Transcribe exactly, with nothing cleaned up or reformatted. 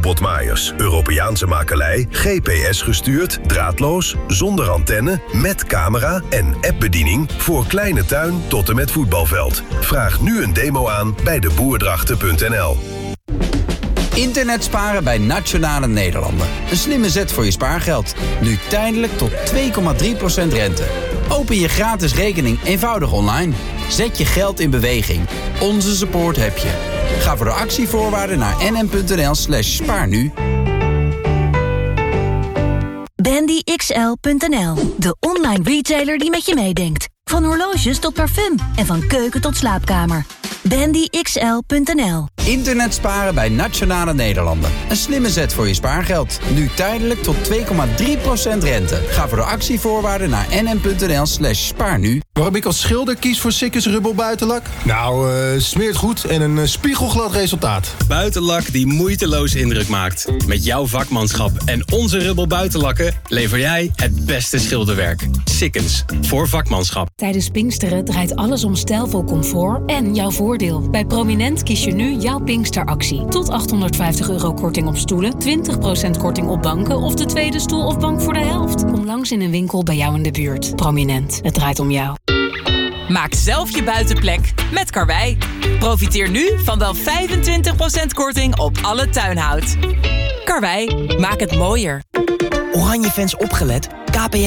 robotmaaiers. Europeaanse makelij, G P S gestuurd, draadloos, zonder antenne, met camera en appbediening voor kleine tuin tot en met voetbalveld. Vraag nu een demo aan bij de boerdrachten punt n l. Internet sparen bij Nationale Nederlanden. Een slimme zet voor je spaargeld. Nu tijdelijk tot twee komma drie procent rente. Open je gratis rekening eenvoudig online. Zet je geld in beweging. Onze support heb je. Ga voor de actievoorwaarden naar nm.nl slash spaarnu. Bandy X L punt n l, de online retailer die met je meedenkt. Van horloges tot parfum en van keuken tot slaapkamer. Bandy X L punt n l. Internet sparen bij Nationale Nederlanden. Een slimme zet voor je spaargeld. Nu tijdelijk tot twee komma drie procent rente. Ga voor de actievoorwaarden naar nm.nl slash spaarnu. Waarom ik als schilder kies voor Sikkes Rubbel Buitenlak? Nou, uh, smeert goed en een uh, spiegelglad resultaat. Buitenlak die moeiteloos indruk maakt. Met jouw vakmanschap en onze Rubbel Buitenlakken lever jij het beste schilderwerk. Sikkens, voor vakmanschap. Tijdens Pinksteren draait alles om stijlvol comfort en jouw voordeel. Bij Prominent kies je nu jouw Pinksteractie. Tot achthonderdvijftig euro korting op stoelen, twintig procent korting op banken of de tweede stoel of bank voor de helft. Kom langs in een winkel bij jou in de buurt. Prominent, het draait om jou. Maak zelf je buitenplek met Karwei. Profiteer nu van wel vijfentwintig procent korting op alle tuinhout. Karwei, maak het mooier. Oranje fans opgelet. K P